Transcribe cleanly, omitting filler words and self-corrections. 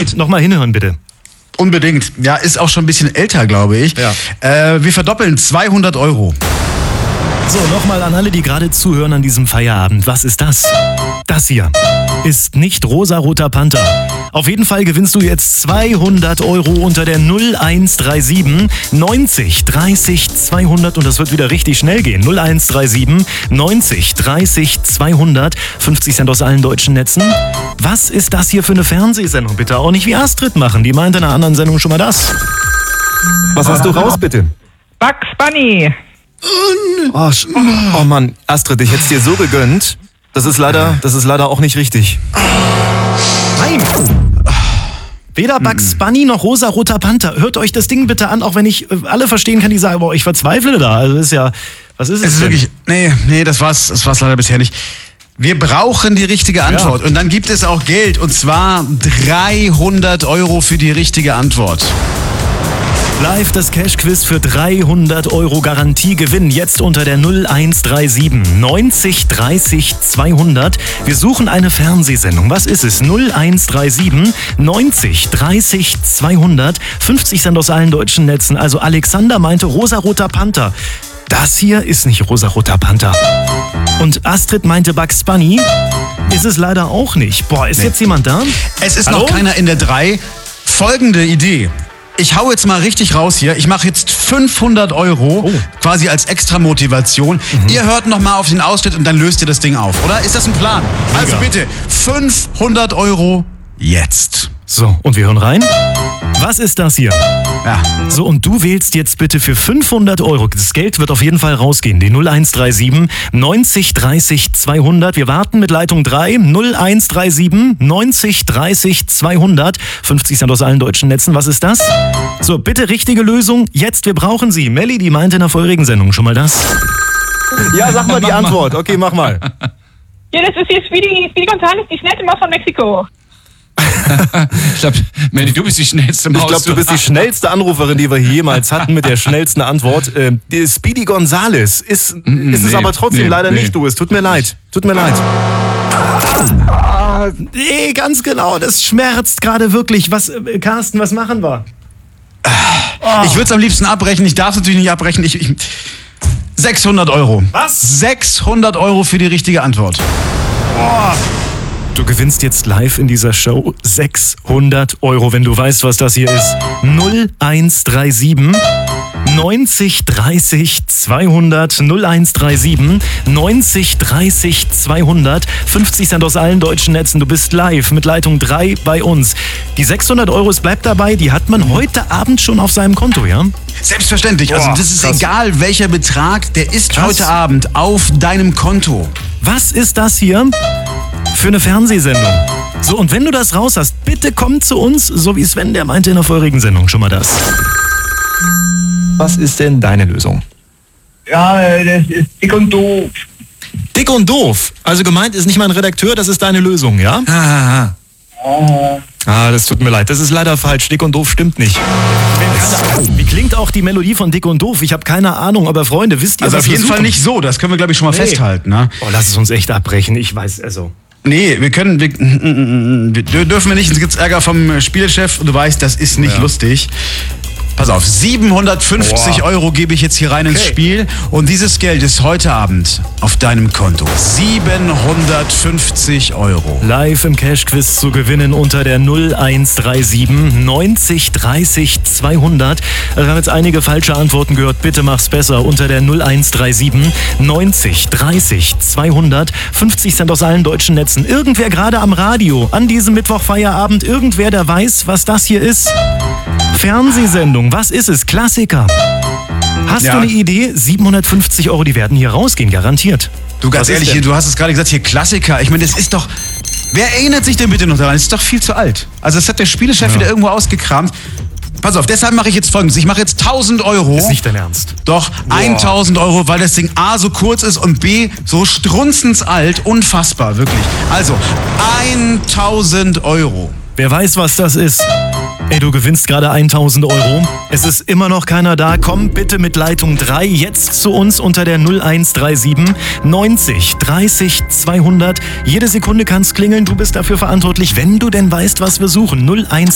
nochmal hinhören, bitte. Unbedingt. Ja, ist auch schon ein bisschen älter, glaube ich. Ja. Wir verdoppeln 200 Euro. So, nochmal an alle, die gerade zuhören an diesem Feierabend. Was ist das? Das hier ist nicht rosaroter Panther. Auf jeden Fall gewinnst du jetzt 200 Euro unter der 0137 90 30 200 und das wird wieder richtig schnell gehen. 0137 90 30 200, 50 Cent aus allen deutschen Netzen. Was ist das hier für eine Fernsehsendung? Bitte auch nicht wie Astrid machen. Die meinte in einer anderen Sendung schon mal das. Was hast du raus, bitte? Bugs Bunny. Oh Mann, Astrid, ich hätte es dir so gegönnt. Das ist leider auch nicht richtig. Nein! Weder Bugs Bunny noch rosa-roter Panther. Hört euch das Ding bitte an, auch wenn ich alle verstehen kann, die sagen, boah, ich verzweifle da. Also ist ja, was ist es? Es ist wirklich, nee, das war's leider bisher nicht. Wir brauchen die richtige Antwort. Und dann gibt es auch Geld, und zwar 300 Euro für die richtige Antwort. Live das Cash-Quiz für 300 Euro Garantiegewinn. Jetzt unter der 0137 90 30 200. Wir suchen eine Fernsehsendung. Was ist es? 0137 90 30 200. 50 Cent aus allen deutschen Netzen. Also Alexander meinte rosaroter Panther. Das hier ist nicht rosaroter Panther. Und Astrid meinte Bugs Bunny. Ist es leider auch nicht. Boah, ist jetzt jemand da? Es ist Hallo? noch keiner in der 3. Folgende Idee. Ich hau jetzt mal richtig raus hier. Ich mache jetzt 500 Euro quasi als extra Motivation. Ihr hört noch mal auf den Ausschnitt und dann löst ihr das Ding auf, oder? Ist das ein Plan? Mega. Also bitte, 500 Euro jetzt. So, und wir hören rein. Was ist das hier? Ja. So, und du wählst jetzt bitte für 500 Euro. Das Geld wird auf jeden Fall rausgehen. Die 0137 90 30 200. Wir warten mit Leitung 3. 0137 90 30 200. 50 Cent aus allen deutschen Netzen. Was ist das? So, bitte richtige Lösung. Jetzt, wir brauchen sie. Melli, die meinte in der vorherigen Sendung schon mal das. Ja, sag mal die Antwort. Okay, mach mal. Ja, das ist hier Speedy Gonzales, die schnellste Maus von Mexiko. Ich glaube, Melli, du bist die schnellste Maus. Ich glaube, du bist die schnellste Anruferin, die wir hier jemals hatten, mit der schnellsten Antwort. Die Speedy Gonzales ist es aber trotzdem leider nicht du. Es tut mir leid. Nee, ganz genau. Das schmerzt gerade wirklich. Was, Carsten, was machen wir? Ich würde es am liebsten abbrechen. Ich darf es natürlich nicht abbrechen. 600 Euro. Was? 600 Euro für die richtige Antwort. Du gewinnst jetzt live in dieser Show 600 Euro, wenn du weißt, was das hier ist. 0137 90 30 200 0137 90 30 200 50 Cent aus allen deutschen Netzen. Du bist live mit Leitung 3 bei uns. Die 600 Euro, es bleibt dabei, die hat man heute Abend schon auf seinem Konto, ja? Selbstverständlich. Also das ist krass. egal, welcher Betrag, der ist Krass. heute Abend auf deinem Konto. Was ist das hier für eine Fernsehsendung? So, und wenn du das raus hast, bitte komm zu uns, so wie Sven, der meinte in der vorherigen Sendung schon mal das. Was ist denn deine Lösung? Ja, das ist dick und doof. Dick und doof. Also gemeint ist nicht mein Redakteur, das ist deine Lösung, ja? Das tut mir leid. Das ist leider falsch. Dick und doof stimmt nicht. Wie klingt auch die Melodie von Dick und doof? Ich habe keine Ahnung, aber Freunde, wisst ihr, Also was auf jeden wir Fall suchen? nicht so. Das können wir, glaube ich, schon mal festhalten. Ne? Oh, lass es uns echt abbrechen. Ich weiß, also... Nee, wir dürfen wir nicht. Es gibt Ärger vom Spielchef. Du weißt, das ist nicht lustig. Pass auf, 750 Euro gebe ich jetzt hier rein ins Spiel. Und dieses Geld ist heute Abend auf deinem Konto. 750 Euro. Live im Cash-Quiz zu gewinnen unter der 0137 90 30 200. Wir haben jetzt einige falsche Antworten gehört. Bitte mach's besser. Unter der 0137 90 30 200. 50 Cent aus allen deutschen Netzen. Irgendwer gerade am Radio an diesem Mittwochfeierabend. Irgendwer, der weiß, was das hier ist. Fernsehsendung. Was ist es? Klassiker. Hast du eine Idee? 750 Euro, die werden hier rausgehen, garantiert. Du, ganz ehrlich, du hast es gerade gesagt, hier Klassiker. Ich meine, das ist doch... Wer erinnert sich denn bitte noch daran? Das ist doch viel zu alt. Also das hat der Spielechef wieder irgendwo ausgekramt. Pass auf, deshalb mache ich jetzt Folgendes. Ich mache jetzt 1000 Euro. Ist nicht dein Ernst. Doch, 1000 Euro, weil das Ding A so kurz ist und B so strunzensalt. Unfassbar, wirklich. Also, 1000 Euro. Wer weiß, was das ist? Ey, du gewinnst gerade 1000 Euro. Es ist immer noch keiner da. Komm bitte mit Leitung 3 jetzt zu uns unter der 0137 90 30 200. Jede Sekunde kann's klingeln. Du bist dafür verantwortlich, wenn du denn weißt, was wir suchen. 01